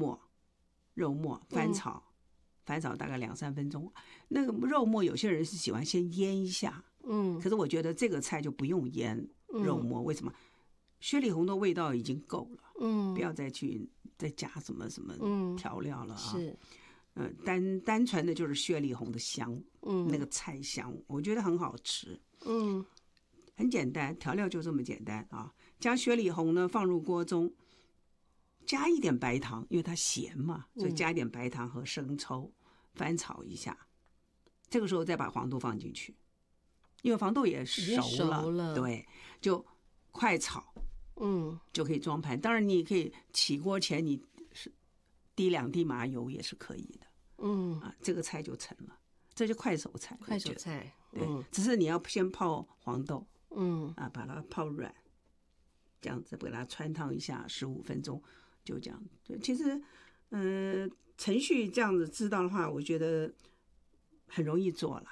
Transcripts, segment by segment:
肉末翻炒，翻炒大概2-3分钟。那个肉末有些人是喜欢先腌一下，可是我觉得这个菜就不用腌肉末，为什么？雪里红的味道已经够了，不要再加什么什么调料了啊。 是， 单纯的就是雪里红的香，那个菜香，我觉得很好吃。很简单，调料就这么简单啊。将雪里红呢放入锅中，加一点白糖，因为它咸嘛，所以加一点白糖和生抽，翻炒一下。这个时候再把黄豆放进去，因为黄豆也熟了，对，就快炒，就可以装盘。当然，你也可以起锅前你是滴2滴麻油也是可以的，这个菜就成了，这就快手菜。 快手菜， 对，只是你要先泡黄豆，把它泡软，这样子把它汆烫一下15分钟，就这样。对，其实，程序这样子知道的话，我觉得很容易做了。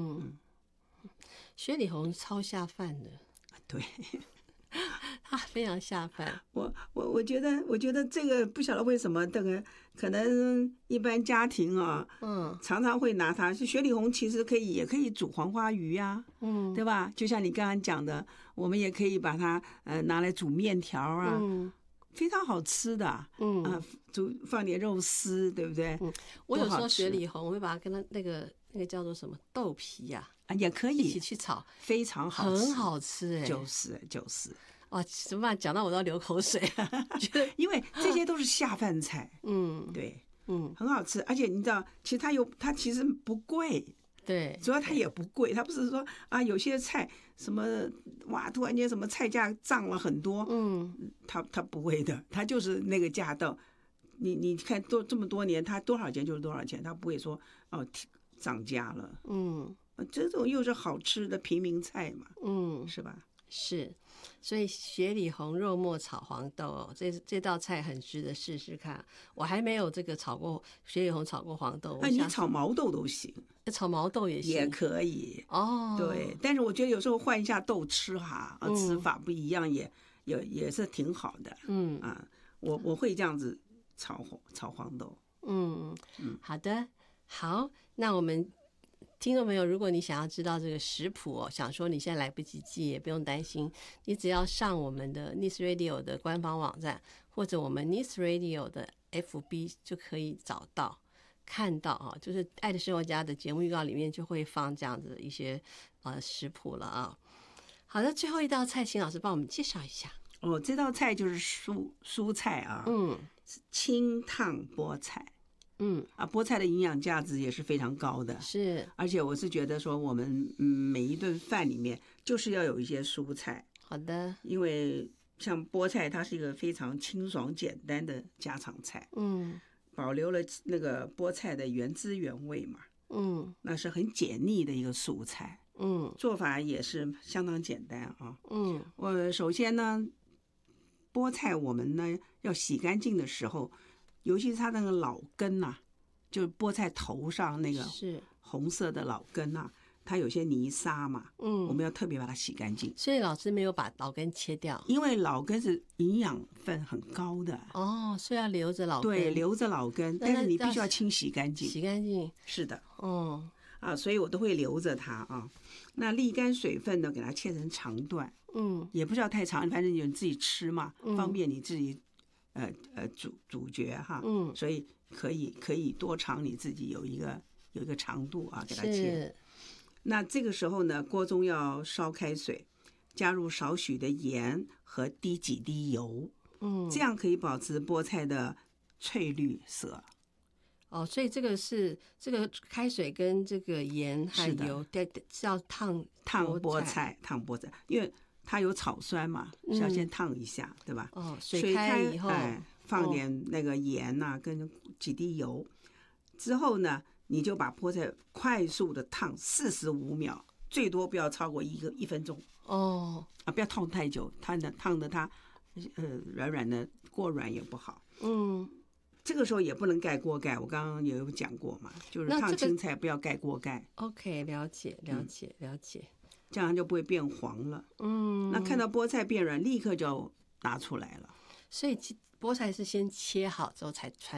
雪里红超下饭的， 对。 它非常下饭。 我觉得这个不晓得为什么，这个可能一般家庭啊，常常会拿它。雪里红其实也可以煮黄花鱼呀，对吧？就像你刚刚讲的，我们也可以把它拿来煮面条啊，非常好吃的。放点肉丝，对不对？ 我有时候雪里红，我会把它跟它那个叫做什么豆皮呀， 也可以一起去炒， 非常好吃， 很好吃哎， 就是。 哇，怎么办？讲到我都要流口水。 因为这些都是下饭菜，对，很好吃，而且你知道，其实它其实不贵， 对， 主要它也不贵，它不是说啊有些菜什么哇突然间什么菜价涨了很多，它不会的，它就是那个价到你看这么多年，它多少钱就是多少钱，它不会说哦涨价了，这种又是好吃的平民菜嘛，是吧？ 是，所以雪里红肉末炒黄豆，这道菜很值得试试看。我还没有这个炒过雪里红炒过黄豆， 你炒毛豆都行， 炒毛豆也行， 也可以哦。 对，但是我觉得有时候换一下豆吃哈，吃法不一样也是挺好的。我会这样子炒黄豆。 好的，好，那我们听众朋友，如果你想要知道这个食谱想说你现在来不及记也不用担心，你只要上我们的 Nice Radio 的官方网站，或者我们 Nice Radio 的 FB 就可以找到看到就是爱的生活家的节目预告里面就会放这样子一些食谱了啊。好的，最后一道菜请老师帮我们介绍一下。 这道菜就是蔬菜啊，清烫菠菜。菠菜的营养价值也是非常高的， 是， 而且我是觉得说我们每一顿饭里面就是要有一些蔬菜。 好的， 因为像菠菜它是一个非常清爽简单的家常菜，保留了那个菠菜的原汁原味嘛，那是很解腻的一个蔬菜，做法也是相当简单啊，我首先呢，菠菜我们呢要洗干净的时候。尤其是它那个老根就是菠菜头上那个红色的老根它有些泥沙嘛，我们要特别把它洗干净。 所以老师没有把老根切掉， 因为老根是营养分很高的所以要留着老根。 对，留着老根，但是你必须要清洗干净。 洗干净， 是的，所以我都会留着它那沥干水分呢，给它切成长段，也不需要太长，反正你自己吃嘛，方便你自己。主角所以可以多长你自己有一个长度给它切。那这个时候呢，锅中要烧开水，加入少许的盐和滴几滴油，这样可以保持菠菜的翠绿色。 所以这个开水跟这个盐还有油是要烫菠菜，因为它有草酸嘛，要先烫一下，对吧？ 水开以后， 放点那个盐跟几滴油，之后呢，你就把菠菜快速的烫45秒，最多不要超过1分钟。不要烫太久，烫的它软软的，过软也不好。这个时候也不能盖锅盖，我刚刚也有讲过嘛，就是烫青菜不要盖锅盖。 OK， 了解。 这样就不会变黄了。那看到菠菜变软，立刻就拿出来了。 所以菠菜是先切好之后才